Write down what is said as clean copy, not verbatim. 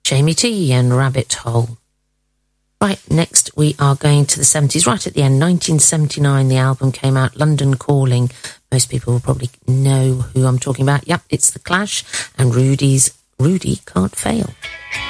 Jamie T and Rabbit Hole. Right, next we are going to the 70s, right at the end, 1979, the album came out, London Calling. Most people will probably know who I'm talking about. Yep, it's The Clash and Rudy Can't Fail.